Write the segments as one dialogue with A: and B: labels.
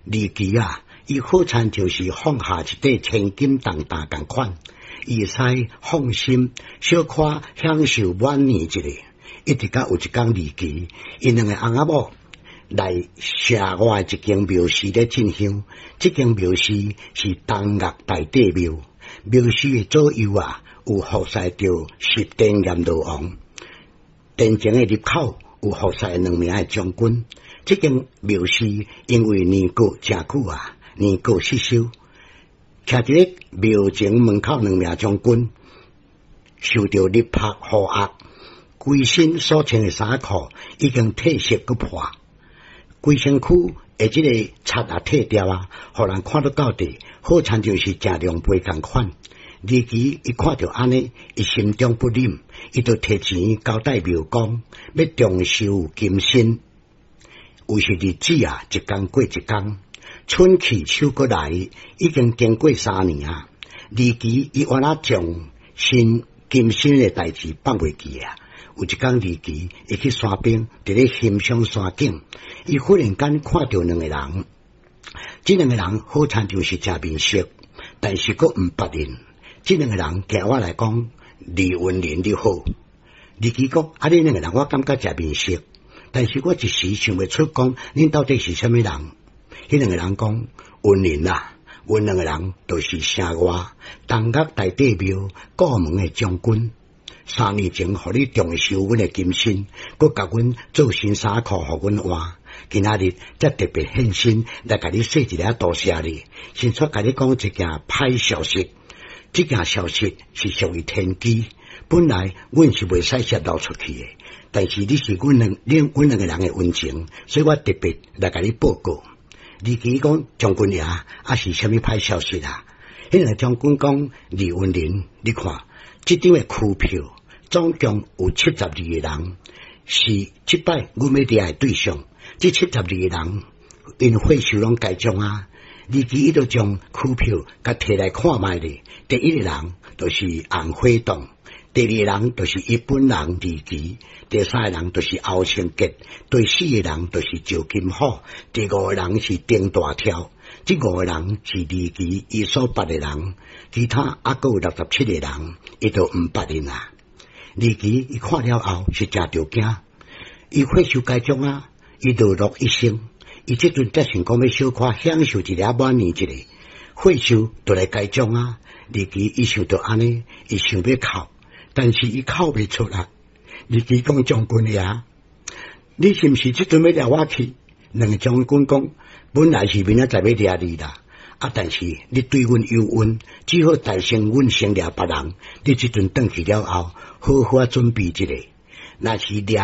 A: 离奇啊，伊好参就是放下一块千金重担共款，伊使放心小可享受晚年一个，一直到有一天离奇，因两个翁仔某来社外一间庙寺咧进香，这间庙寺是东岳大帝庙，庙寺的左右啊有服侍着十殿阎罗王，殿前的入口有服侍两名的将军。这间庙寺因为年过真久啊，年过失修，徛伫咧庙前门口两名将军受到日拍雨压，规身所穿的衫裤已经褪色佮破，规身躯的这个漆也褪掉啊，互人看到底，好像就是正亮杯共款。离奇伊看到安尼，伊心中不忍，伊就摕钱交代庙公，要重修金身。有时日子啊，一天过一天，春去秋过来，已经经过3年啊。离奇伊原来将新金身的代志放袂记啊。有一天离奇，伊去山边，伫咧欣赏山景，伊忽然间看到两个人，这两个人好像就是正面色，但是佫毋捌认。这两个人对我来讲，李文林你好。离奇讲，啊，你两个人我感觉正面色。但是我一时想袂出讲，恁到底是什么人？迄两个人讲，文林啊，阮两个人都是城外东岳大帝庙过门的将军。3年前，互你重修阮的金身，佮甲阮做新衫裤，互阮换。今仔日则特别现身来甲你说一下多谢你。先出甲你讲一件歹消息，这件消息是属于天机，本来阮是袂使泄露出去的。但是你是阮两个人的恩情，所以我特别来甲你报告。离奇讲将军爷啊是虾米歹消息啊？迄两个将军讲李文林，你看这张的区票总共有72个人，是这摆阮要抓的对象。这72个人因会收拢改奖啊。离奇伊就将区票甲摕来看卖咧。第一个人就是洪辉栋。第二个人就是伊本人离奇，第三个人就是欧清杰，第四个人就是赵金虎，第五个人是丁大跳，这5个人是离奇伊所捌的人，其他还佫有67个人，伊都毋捌认啊。离奇伊看了后是真着惊，伊会受改奖啊，伊落落一生，伊这阵才想讲要小可享受一下晚年一个，会受就来改奖啊。离奇伊想到安尼，伊想要哭。但是伊哭袂出来，离奇讲将军爷，你是毋是即阵要掠我去？两个将军讲，本来是明仔载要掠你啦，但是你对阮有恩，只好代成阮先掠别人。你即阵转去了后，好好准备一下。若是掠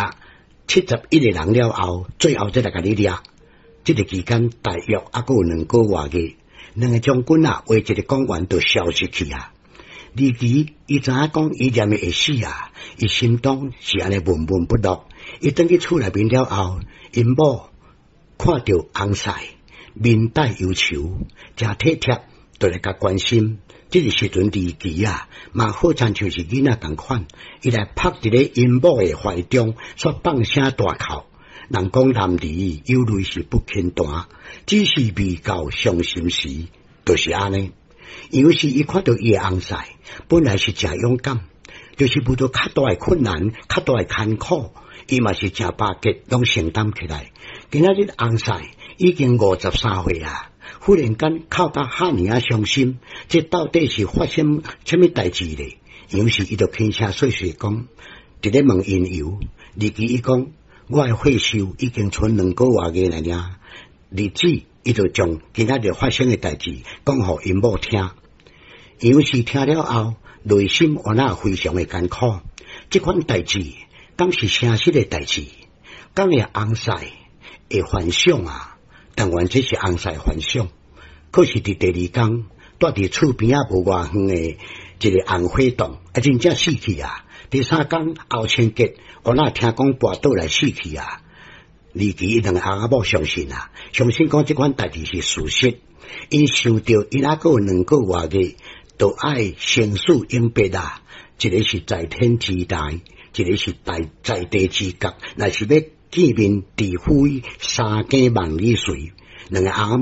A: 71个人了后，最后再来甲你掠。这个期间大约还佫有2个月嘅，两个将军啊，话一个讲完就消失去啊。离奇伊知影讲伊念会死啊，伊心中是安尼闷闷不乐。伊转去厝内面了后，因某看到翁婿面带忧愁，真体贴，就来甲关心。这个时阵离奇啊，嘛好像就是囡仔共款，伊来拍伫咧因某的怀中，煞放声大哭。人讲男儿有泪是不轻弹，只是未到伤心时，就是安尼。有时伊看到伊的翁婿，本来是真勇敢，就是遇到较大的困难、较大的艰苦，伊嘛是真巴结，拢承担起来。今仔日翁婿已经53岁啊，忽然间哭到遐尼啊伤心，这到底是发生什么代志咧？有时伊就轻声细细讲，伫咧问因由。离奇伊讲，我的会寿已经剩2个月个了，日子。伊就将今仔日发生的代志讲互因某听，有时听了后，内心原来非常的艰苦。这款代志，敢是诚实的代志？敢会翁婿会幻想啊？当然这是翁婿幻想。可是伫第2天，住伫厝边啊无偌远的一个洪辉洞，真正死去啊！第3天，欧清杰原来听讲跋倒来死去啊！离奇两个翁仔某相信啊，相信讲这款代志是事实。因想到因还佫有2个月个，都爱生死永别啊。一个是在天之大，一个是在地之角。若是要见面，除非3更万里随。两个翁仔